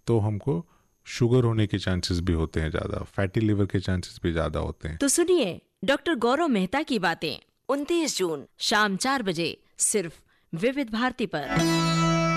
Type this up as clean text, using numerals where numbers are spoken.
तो हमको शुगर होने के चांसेस भी होते हैं ज़्यादा, फैटी लिवर के चांसेस भी ज़्यादा होते हैं। तो सुनिए डॉक्टर गौरव मेहता की बातें 29 जून शाम 4 बजे सिर्फ विविध भारती पर।